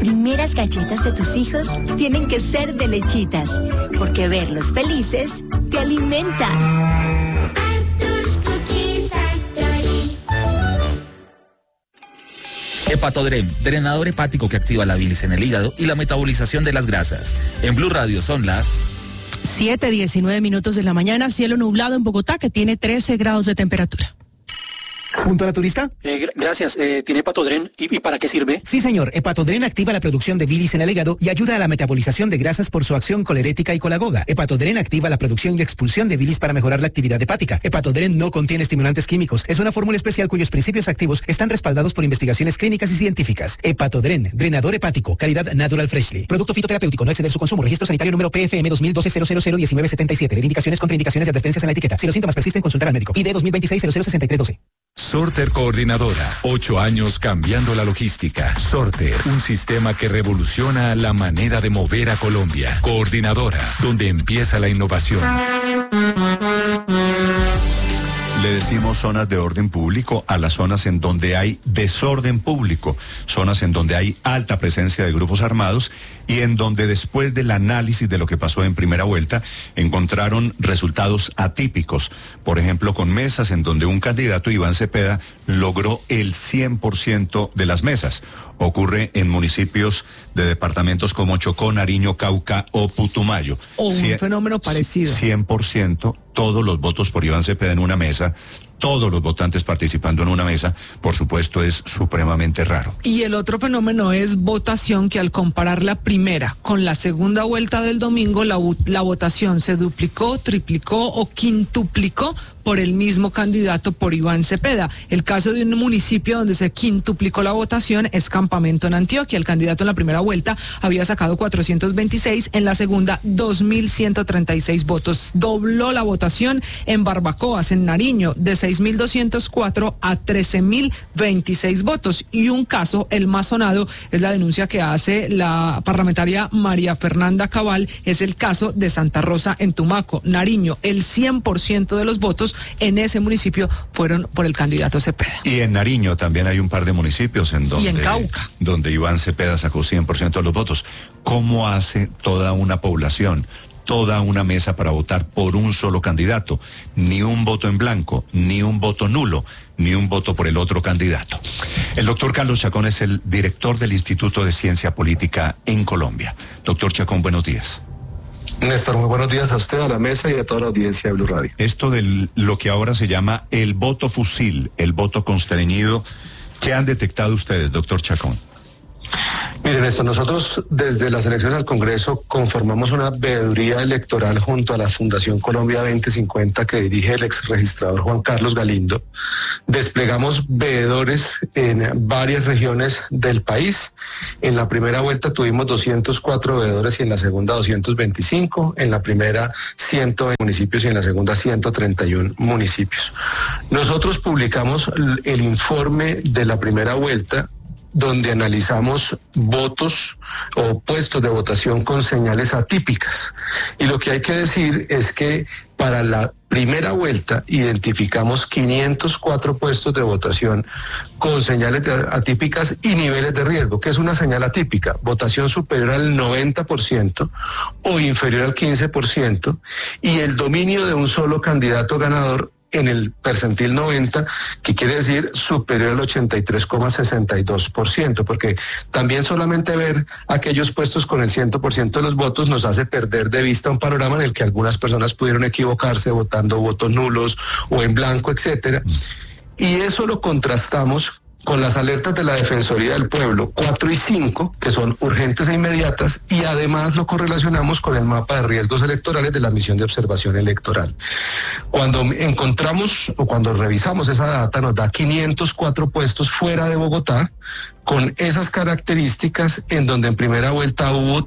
primeras galletas de tus hijos tienen que ser de Lechitas, porque verlos felices te alimenta. Hepatodrem, drenador hepático que activa la bilis en el hígado y la metabolización de las grasas. En Blue Radio son las 7:19 de la mañana, cielo nublado en Bogotá que tiene 13 grados de temperatura. ¿Punto naturista? Gracias. ¿Tiene Hepatodren? ¿Y para qué sirve? Sí, señor. Hepatodren activa la producción de bilis en el hígado y ayuda a la metabolización de grasas por su acción colerética y colagoga. Hepatodren activa la producción y expulsión de bilis para mejorar la actividad hepática. Hepatodren no contiene estimulantes químicos. Es una fórmula especial cuyos principios activos están respaldados por investigaciones clínicas y científicas. Hepatodren, drenador hepático, calidad Natural Freshly. Producto fitoterapéutico, no exceder su consumo. Registro sanitario número PFM 2012-0001977. Ver indicaciones, contraindicaciones y advertencias en la etiqueta. Si los síntomas persisten, consultar al médico. ID 2026-006312. Sorter Coordinadora, 8 años cambiando la logística. Sorter, un sistema que revoluciona la manera de mover a Colombia. Coordinadora, donde empieza la innovación. Le decimos zonas de orden público a las zonas en donde hay desorden público, zonas en donde hay alta presencia de grupos armados y en donde después del análisis de lo que pasó en primera vuelta encontraron resultados atípicos. Por ejemplo, con mesas en donde un candidato, Iván Cepeda, logró el 100% de las mesas. Ocurre en municipios de departamentos como Chocó, Nariño, Cauca o Putumayo. O un fenómeno parecido. 100%, todos los votos por Iván Cepeda en una mesa, todos los votantes participando en una mesa, por supuesto, es supremamente raro. Y el otro fenómeno es votación, que al comparar la primera con la segunda vuelta del domingo, la votación se duplicó, triplicó o quintuplicó por el mismo candidato, por Iván Cepeda. El caso de un municipio donde se quintuplicó la votación es Campamento, en Antioquia. El candidato en la primera vuelta había sacado 426, en la segunda 2.136 votos. Dobló la votación en Barbacoas, en Nariño, de 6.204 a 13.026 votos. Y un caso, el más sonado, es la denuncia que hace la parlamentaria María Fernanda Cabal, es el caso de Santa Rosa en Tumaco, Nariño. El 100% de los votos en ese municipio fueron por el candidato Cepeda. Y en Nariño también hay un par de municipios en donde, y en Cauca, donde Iván Cepeda sacó 100% de los votos. ¿Cómo hace toda una población, toda una mesa para votar por un solo candidato? Ni un voto en blanco, ni un voto nulo, ni un voto por el otro candidato. El doctor Carlos Chacón es el director del Instituto de Ciencia Política en Colombia. Doctor Chacón, buenos días. Néstor, muy buenos días a usted, a la mesa y a toda la audiencia de Blue Radio. Esto de lo que ahora se llama el voto fusil, el voto constreñido, ¿qué han detectado ustedes, doctor Chacón? Miren, Néstor, nosotros desde las elecciones al Congreso conformamos una veeduría electoral junto a la Fundación Colombia 2050 que dirige el ex registrador Juan Carlos Galindo. Desplegamos veedores en varias regiones del país. En la primera vuelta tuvimos 204 veedores y en la segunda 225. En la primera 120 municipios y en la segunda 131 municipios. Nosotros publicamos el informe de la primera vuelta, donde analizamos votos o puestos de votación con señales atípicas. Y lo que hay que decir es que para la primera vuelta identificamos 504 puestos de votación con señales atípicas y niveles de riesgo. ¿Qué es una señal atípica? Votación superior al 90% o inferior al 15% y el dominio de un solo candidato ganador en el percentil 90, que quiere decir superior al 83,62%, porque también solamente ver aquellos puestos con el 100% de los votos nos hace perder de vista un panorama en el que algunas personas pudieron equivocarse votando votos nulos o en blanco, etcétera. Y eso lo contrastamos con las alertas de la Defensoría del Pueblo 4 y 5, que son urgentes e inmediatas, y además lo correlacionamos con el mapa de riesgos electorales de la Misión de Observación Electoral. Cuando encontramos o cuando revisamos esa data, nos da 504 puestos fuera de Bogotá, con esas características, en donde en primera vuelta hubo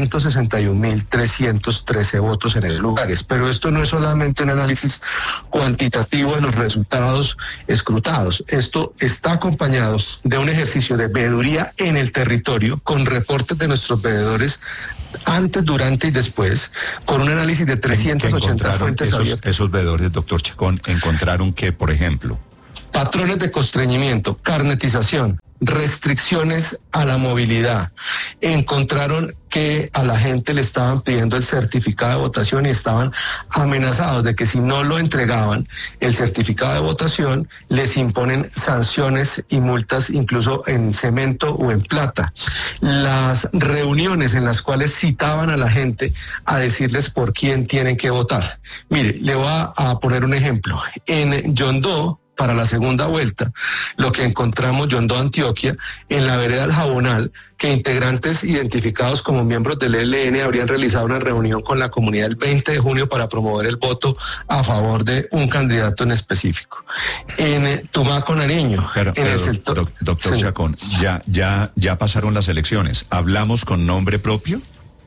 361.313 votos en esos lugares. Pero esto no es solamente un análisis cuantitativo de los resultados escrutados. Esto está acompañado de un ejercicio de veeduría en el territorio, con reportes de nuestros veedores antes, durante y después, con un análisis de 380 fuentes abiertas. Esos veedores, doctor Chacón, encontraron que, por ejemplo, patrones de constreñimiento, carnetización, restricciones a la movilidad, encontraron que a la gente le estaban pidiendo el certificado de votación y estaban amenazados de que si no lo entregaban, el certificado de votación, les imponen sanciones y multas incluso en cemento o en plata. Las reuniones en las cuales citaban a la gente a decirles por quién tienen que votar. Mire, le voy a poner un ejemplo. En Yondó, para la segunda vuelta, lo que encontramos Yondó, Antioquia, en la vereda del Jabonal, que integrantes identificados como miembros del ELN habrían realizado una reunión con la comunidad el 20 de junio para promover el voto a favor de un candidato en específico. En Tumaco, Nariño, en el sector... Doctor sí. Chacón, ya pasaron las elecciones. ¿Hablamos con nombre propio?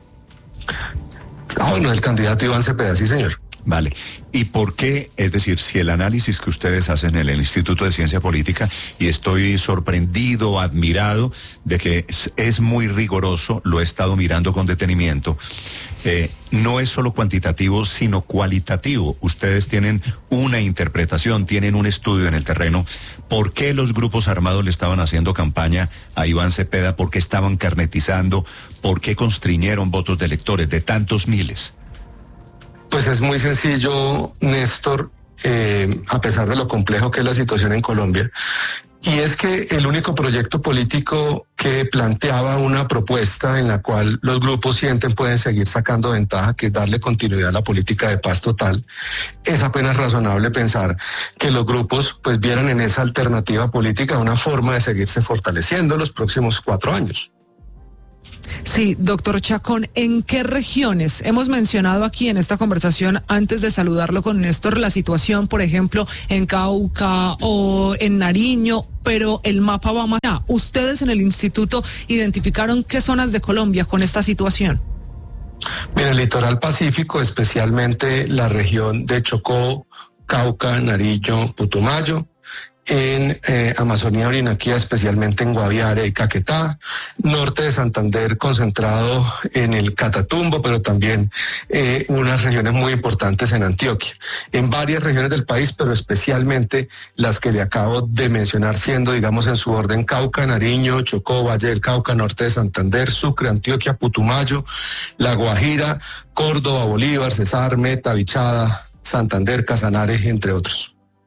Bueno, el candidato Iván Cepeda, sí, señor. Vale. ¿Y por qué? Es decir, si el análisis que ustedes hacen en el Instituto de Ciencia Política, y estoy sorprendido, admirado, de que es muy riguroso, lo he estado mirando con detenimiento, no es solo cuantitativo, sino cualitativo. Ustedes tienen una interpretación, tienen un estudio en el terreno. ¿Por qué los grupos armados le estaban haciendo campaña a Iván Cepeda? ¿Por qué estaban carnetizando? ¿Por qué constriñeron votos de electores de tantos miles? Pues es muy sencillo, Néstor, a pesar de lo complejo que es la situación en Colombia, y es que el único proyecto político que planteaba una propuesta en la cual los grupos sienten pueden seguir sacando ventaja, que es darle continuidad a la política de paz total, es apenas razonable pensar que los grupos pues vieran en esa alternativa política una forma de seguirse fortaleciendo los próximos 4 años. Sí, doctor Chacón, ¿en qué regiones? Hemos mencionado aquí en esta conversación, antes de saludarlo con Néstor, la situación, por ejemplo, en Cauca o en Nariño, pero el mapa va más allá. ¿Ustedes en el instituto identificaron qué zonas de Colombia con esta situación? Mira, el litoral pacífico, especialmente la región de Chocó, Cauca, Nariño, Putumayo, en Amazonía Orinoquía, especialmente en Guaviare y Caquetá, norte de Santander concentrado en el Catatumbo, pero también unas regiones muy importantes en Antioquia, en varias regiones del país, pero especialmente las que le acabo de mencionar, siendo, digamos, en su orden: Cauca, Nariño, Chocó, Valle del Cauca, norte de Santander, Sucre, Antioquia, Putumayo, La Guajira, Córdoba, Bolívar, Cesar, Meta, Vichada, Santander, Casanare, entre otros.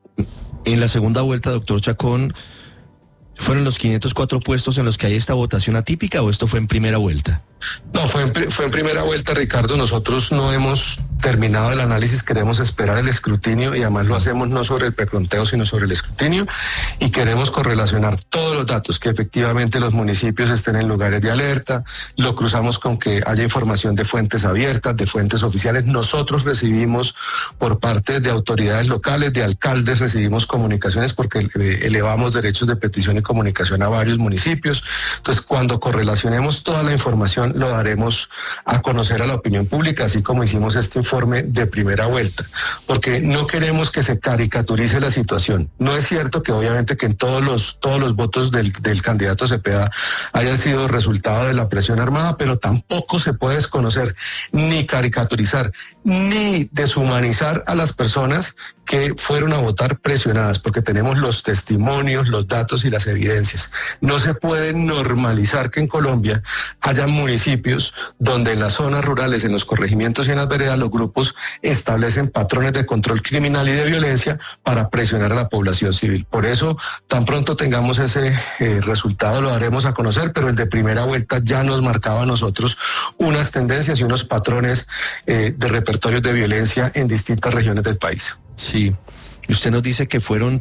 En la segunda vuelta, doctor Chacón, ¿fueron los 504 puestos en los que hay esta votación atípica o esto fue en primera vuelta? No, fue en primera vuelta, Ricardo. Nosotros no hemos terminado el análisis, queremos esperar el escrutinio y además lo hacemos no sobre el preconteo, sino sobre el escrutinio, y queremos correlacionar todos los datos, que efectivamente los municipios estén en lugares de alerta, lo cruzamos con que haya información de fuentes abiertas, de fuentes oficiales. Nosotros recibimos por parte de autoridades locales, de alcaldes, recibimos comunicaciones porque elevamos derechos de petición y comunicación a varios municipios. Entonces, cuando correlacionemos toda la información, lo daremos a conocer a la opinión pública, así como hicimos este informe de primera vuelta, porque no queremos que se caricaturice la situación. No es cierto que obviamente que en todos los votos del candidato Cepeda hayan sido resultado de la presión armada, pero tampoco se puede desconocer ni caricaturizar ni deshumanizar a las personas que fueron a votar presionadas, porque tenemos los testimonios, los datos y las evidencias. No se puede normalizar que en Colombia haya municipios donde en las zonas rurales, en los corregimientos y en las veredas, los grupos establecen patrones de control criminal y de violencia para presionar a la población civil. Por eso, tan pronto tengamos ese resultado, lo daremos a conocer, pero el de primera vuelta ya nos marcaba a nosotros unas tendencias y unos patrones de repertorios de violencia en distintas regiones del país. Sí. Usted nos dice que fueron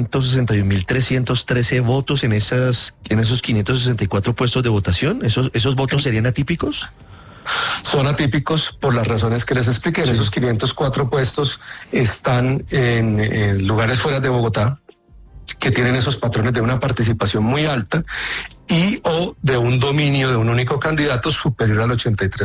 361.313 votos en esos 564 puestos de votación. ¿Esos votos serían atípicos? Son atípicos por las razones que les expliqué. Sí. Esos 504 puestos están en lugares fuera de Bogotá, que tienen esos patrones de una participación muy alta y o de un dominio de un único candidato superior al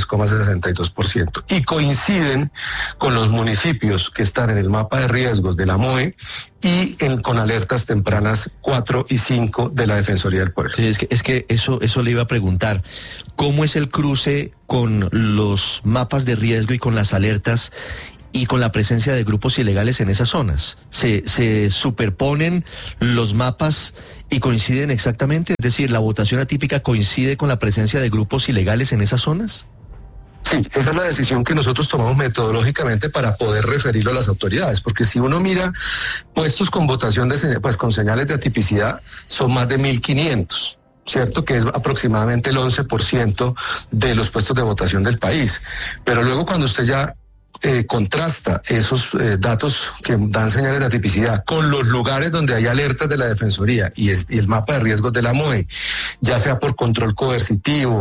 83,62%. Y coinciden con los municipios que están en el mapa de riesgos de la MOE y con alertas tempranas 4 y 5 de la Defensoría del Pueblo. Sí, es que eso le iba a preguntar. ¿Cómo es el cruce con los mapas de riesgo y con las alertas y con la presencia de grupos ilegales en esas zonas? ¿Se superponen los mapas ¿Y coinciden exactamente? Es decir, ¿la votación atípica coincide con la presencia de grupos ilegales en esas zonas? Sí, esa es la decisión que nosotros tomamos metodológicamente para poder referirlo a las autoridades, porque si uno mira puestos con votación con señales de atipicidad, son más de 1.500. ¿Cierto? Que es aproximadamente el 11% de los puestos de votación del país. Pero luego cuando usted ya contrasta esos datos que dan señales de atipicidad con los lugares donde hay alertas de la Defensoría y el mapa de riesgos de la MOE, ya sea por control coercitivo,